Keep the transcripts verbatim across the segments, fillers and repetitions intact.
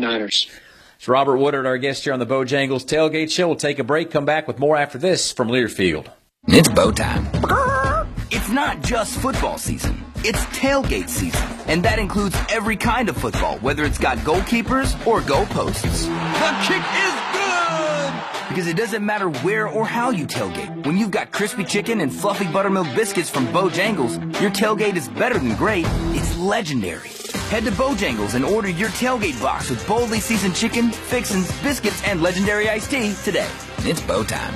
49ers. It's Robert Woodard, our guest here on the Bojangles Tailgate Show. We'll take a break, come back with more after this from Learfield. It's bow time. It's not just football season. It's tailgate season, and that includes every kind of football, whether it's got goalkeepers or goalposts. The kick is good! Because it doesn't matter where or how you tailgate. When you've got crispy chicken and fluffy buttermilk biscuits from Bojangles, your tailgate is better than great. It's legendary. Head to Bojangles and order your tailgate box with boldly seasoned chicken, fixins, biscuits, and legendary iced tea today. It's bow time.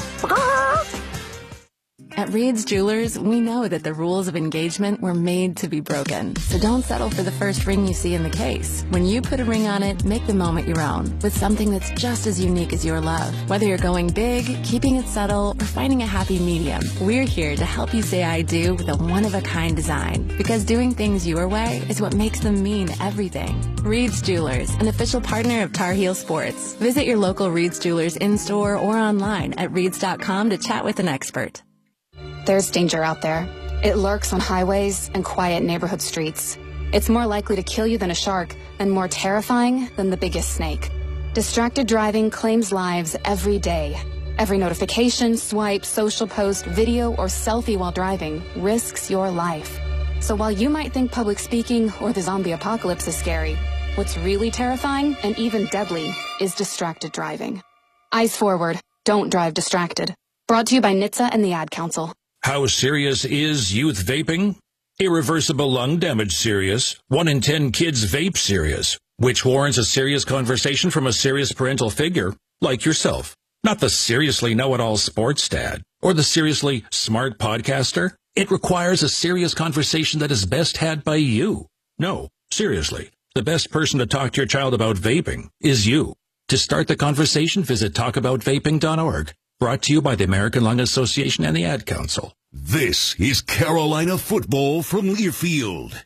At Reed's Jewelers, we know that the rules of engagement were made to be broken. So don't settle for the first ring you see in the case. When you put a ring on it, make the moment your own with something that's just as unique as your love. Whether you're going big, keeping it subtle, or finding a happy medium, we're here to help you say I do with a one-of-a-kind design. Because doing things your way is what makes them mean everything. Reed's Jewelers, an official partner of Tar Heel Sports. Visit your local Reed's Jewelers in-store or online at reeds dot com to chat with an expert. There's danger out there. It lurks on highways and quiet neighborhood streets. It's more likely to kill you than a shark and more terrifying than the biggest snake. Distracted driving claims lives every day. Every notification, swipe, social post, video, or selfie while driving risks your life. So while you might think public speaking or the zombie apocalypse is scary, what's really terrifying and even deadly is distracted driving. Eyes forward. Don't drive distracted. Brought to you by N H T S A and the Ad Council. How serious is youth vaping? Irreversible lung damage serious. One in ten kids vape serious, which warrants a serious conversation from a serious parental figure like yourself. Not the seriously know-it-all sports dad or the seriously smart podcaster. It requires a serious conversation that is best had by you. No, seriously, the best person to talk to your child about vaping is you. To start the conversation, visit talk about vaping dot org. Brought to you by the American Lung Association and the Ad Council. This is Carolina football from Learfield.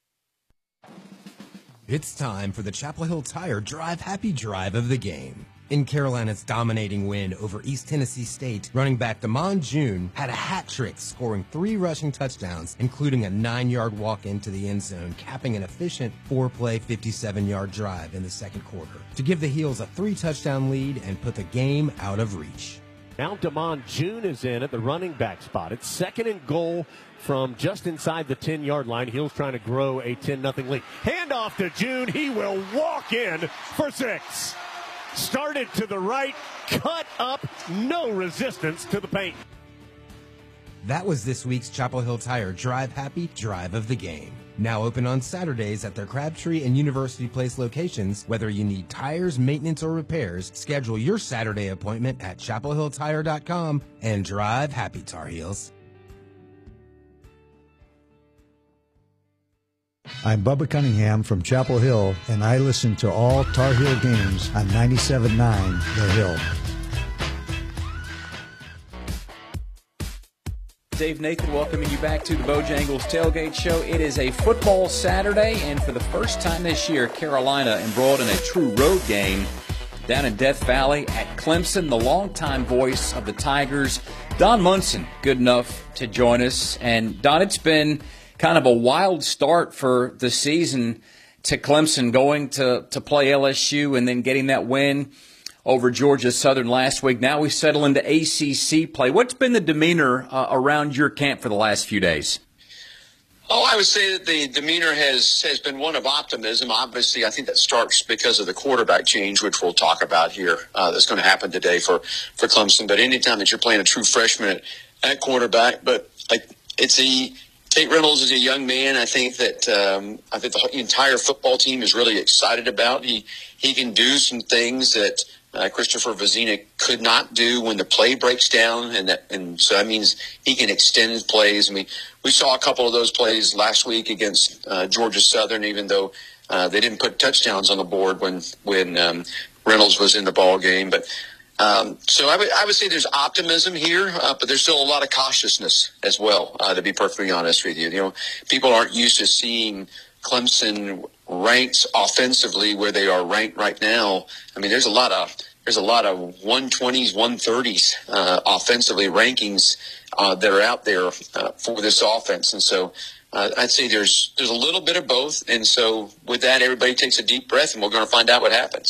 It's time for the Chapel Hill Tire Drive Happy Drive of the game. In Carolina's dominating win over East Tennessee State, running back Damon June had a hat trick, scoring three rushing touchdowns, including a nine-yard walk into the end zone, capping an efficient four-play, fifty-seven-yard drive in the second quarter to give the Heels a three-touchdown lead and put the game out of reach. Now Damon June is in at the running back spot. It's second and goal from just inside the ten-yard line. Heels trying to grow a ten nothing lead. Handoff to June. He will walk in for six. Started to the right, cut up, no resistance to the paint. That was this week's Chapel Hill Tire Drive Happy Drive of the game. Now open on Saturdays at their Crabtree and University Place locations. Whether you need tires, maintenance, or repairs, schedule your Saturday appointment at chapel hill tire dot com and drive happy, Tar Heels. I'm Bubba Cunningham from Chapel Hill, and I listen to all Tar Heel games on ninety-seven point nine The Hill. Dave Nathan welcoming you back to the Bojangles Tailgate Show. It is a football Saturday, and for the first time this year, Carolina embroiled in a true road game down in Death Valley at Clemson. The longtime voice of the Tigers, Don Munson, good enough to join us. And Don, it's been kind of a wild start for the season to Clemson, going to, to play L S U and then getting that win over Georgia Southern last week. Now we settle into A C C play. What's been the demeanor uh, around your camp for the last few days? Oh, I would say that the demeanor has, has been one of optimism. Obviously, I think that starts because of the quarterback change, which we'll talk about here. Uh, that's going to happen today for, for Clemson. But anytime that you're playing a true freshman at, at quarterback, but like it's a Tate Reynolds is a young man. I think that um, I think the entire football team is really excited about. He he can do some things that Uh, Christopher Vazina could not do when the play breaks down, and that, and so that means he can extend his plays. I mean, we saw a couple of those plays last week against uh, Georgia Southern, even though uh, they didn't put touchdowns on the board when when um, Reynolds was in the ball game. But um, so I would I would say there's optimism here, uh, but there's still a lot of cautiousness as well. Uh, to be perfectly honest with you, you know, people aren't used to seeing Clemson ranks offensively where they are ranked right now. I mean, there's a lot of there's a lot of one twenties, one thirties uh, offensively rankings uh, that are out there uh, for this offense, and so uh, I'd say there's there's a little bit of both. And so with that, everybody takes a deep breath, and we're going to find out what happens.